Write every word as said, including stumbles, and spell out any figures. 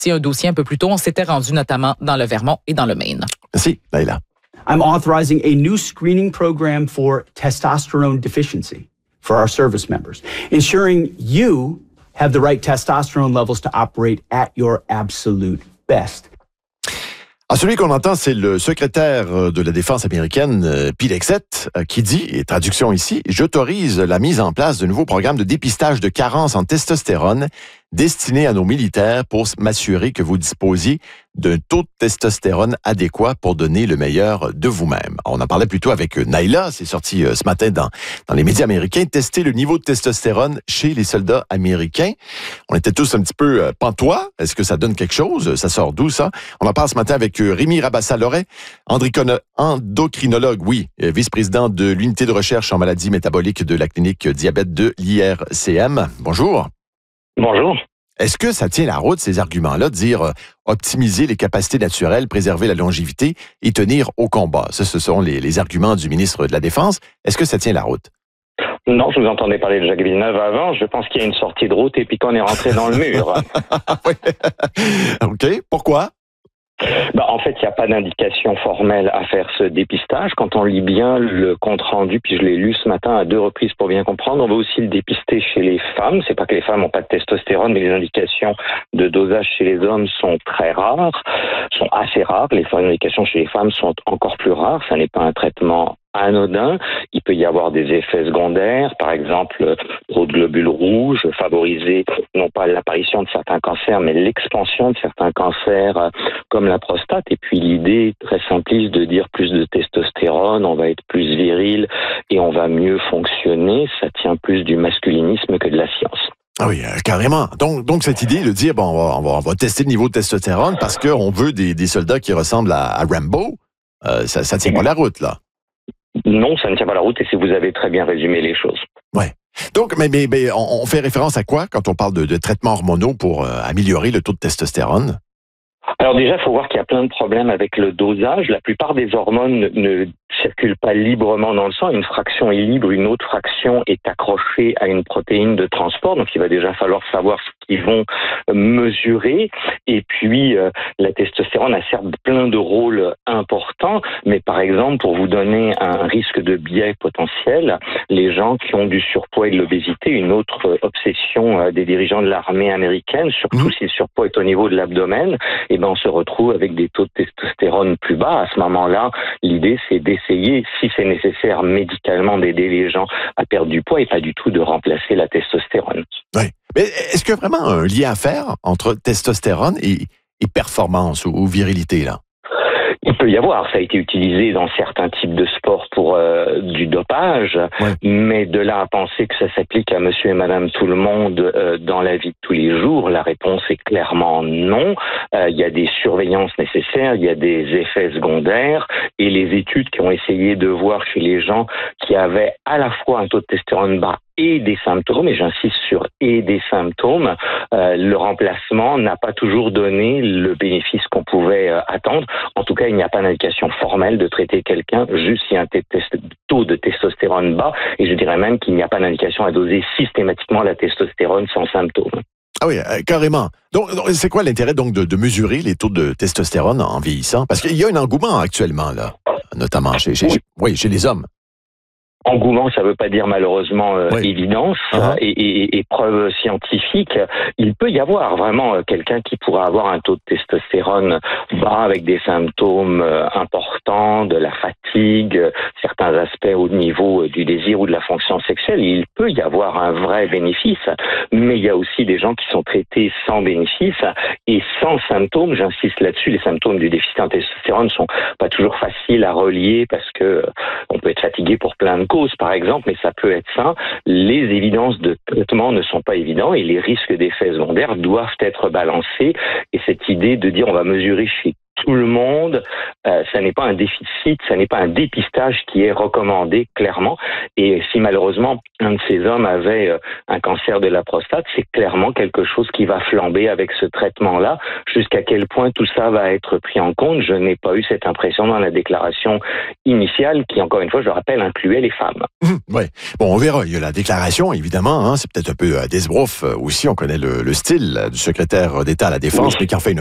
un dossier un peu plus tôt. On s'était rendu notamment dans le Vermont et dans le Maine. Merci, Laila. I'm authorizing a new screening program for testosterone deficiency for our service members, ensuring you have the right testosterone levels to operate at your absolute best. Ah, celui qu'on entend, c'est le secrétaire de la Défense américaine, Pete Hegseth, qui dit, et traduction ici, « J'autorise la mise en place de nouveaux programmes de dépistage de carences en testostérone destinés à nos militaires pour m'assurer que vous disposiez d'un taux de testostérone adéquat pour donner le meilleur de vous-même. » On en parlait plutôt avec Naila, c'est sorti ce matin dans, dans les médias américains, tester le niveau de testostérone chez les soldats américains. On était tous un petit peu euh, pantois. Est-ce que ça donne quelque chose? Ça sort d'où, ça? On en parle ce matin avec euh, Rémi Rabassa-Loret, endocrinologue, oui, vice-président de l'unité de recherche en maladies métaboliques de la clinique diabète de l'I R C M. Bonjour. Bonjour. Est-ce que ça tient la route, ces arguments-là, de dire euh, optimiser les capacités naturelles, préserver la longévité et tenir au combat? Ça, ce sont les, les arguments du ministre de la Défense. Est-ce que ça tient la route? Non, je vous entendais parler de Jacques Villeneuve avant. Je pense qu'il y a une sortie de route et puis qu'on est rentré dans le mur. OK. Pourquoi? Bah, en fait, il n'y a pas d'indication formelle à faire ce dépistage. Quand on lit bien le compte-rendu, puis je l'ai lu ce matin à deux reprises pour bien comprendre, on va aussi le dépister chez les femmes. C'est pas que les femmes n'ont pas de testostérone, mais les indications de dosage chez les hommes sont très rares, sont assez rares. Les indications chez les femmes sont encore plus rares. Ça n'est pas un traitement anodin. Il peut y avoir des effets secondaires, par exemple, trop de globules rouges, favoriser non pas l'apparition de certains cancers, mais l'expansion de certains cancers comme la prostate. Et puis l'idée très simpliste de dire plus de testostérone, on va être plus viril et on va mieux fonctionner, ça tient plus du masculinisme que de la science. Ah oui, euh, carrément. Donc, donc cette idée de dire, bon, on va, on va, on va tester le niveau de testostérone parce qu'on veut des, des soldats qui ressemblent à, à Rambo, euh, ça, ça tient pas la route, là. Non, ça ne tient pas la route et si vous avez très bien résumé les choses. Ouais. Donc, mais, mais, mais on, on fait référence à quoi quand on parle de, de traitements hormonaux pour euh, améliorer le taux de testostérone? Alors déjà, il faut voir qu'il y a plein de problèmes avec le dosage. La plupart des hormones ne, ne circulent pas librement dans le sang. Une fraction est libre, une autre fraction est accrochée à une protéine de transport. Donc il va déjà falloir savoir ce qu'ils vont mesurer. Et puis, euh, la testostérone a certes plein de rôles importants, mais par exemple, pour vous donner un risque de biais potentiel, les gens qui ont du surpoids et de l'obésité, une autre obsession euh, des dirigeants de l'armée américaine, surtout mmh. si le surpoids est au niveau de l'abdomen, eh ben on se retrouve avec des taux de testostérone plus bas. À ce moment-là, l'idée, c'est d'essayer, si c'est nécessaire médicalement, d'aider les gens à perdre du poids et pas du tout de remplacer la testostérone. Oui. Mais est-ce qu'il y a vraiment un lien à faire entre testostérone et, et performance ou, ou virilité, là? Il peut y avoir, ça a été utilisé dans certains types de sports pour euh, du dopage, ouais. mais de là à penser que ça s'applique à monsieur et madame tout le monde euh, dans la vie de tous les jours, la réponse est clairement non. Euh, il y a des surveillances nécessaires, il y a des effets secondaires, et les études qui ont essayé de voir chez les gens qui avaient à la fois un taux de testostérone bas et des symptômes, et j'insiste sur « et des symptômes », euh, le remplacement n'a pas toujours donné le bénéfice qu'on pouvait euh, attendre. En tout cas, il n'y a pas d'indication formelle de traiter quelqu'un juste si un taux de testostérone bas, et je dirais même qu'il n'y a pas d'indication à doser systématiquement la testostérone sans symptômes. Ah oui, euh, carrément. Donc, c'est quoi l'intérêt donc de, de mesurer les taux de testostérone en vieillissant? Parce qu'il y a un engouement actuellement, là, notamment chez, chez, oui. oui, chez les hommes. Engouement, ça ne veut pas dire malheureusement euh, oui. évidence uh-huh. et, et, et preuve scientifique. Il peut y avoir vraiment euh, quelqu'un qui pourra avoir un taux de testostérone bas avec des symptômes euh, importants, de la fatigue, euh, certains aspects au niveau euh, du désir ou de la fonction sexuelle. Il peut y avoir un vrai bénéfice, mais il y a aussi des gens qui sont traités sans bénéfice et sans symptômes. J'insiste là-dessus, les symptômes du déficit en testostérone sont pas toujours faciles à relier parce que euh, on peut être fatigué pour plein de cause, par exemple, mais ça peut être ça. Les évidences de traitement ne sont pas évidentes et les risques d'effets secondaires doivent être balancés. Et cette idée de dire on va mesurer chez tout le monde. Euh, ça n'est pas un déficit, ça n'est pas un dépistage qui est recommandé clairement. Et si malheureusement un de ces hommes avait euh, un cancer de la prostate, c'est clairement quelque chose qui va flamber avec ce traitement-là. Jusqu'à quel point tout ça va être pris en compte, je n'ai pas eu cette impression dans la déclaration initiale qui, encore une fois, je le rappelle, incluait les femmes. Mmh, ouais. Bon, on verra. Il y a la déclaration, évidemment. Hein, c'est peut-être un peu euh, d'esbrouf euh, aussi. On connaît le, le style euh, du secrétaire d'État à la Défense, Oui. mais qui en fait une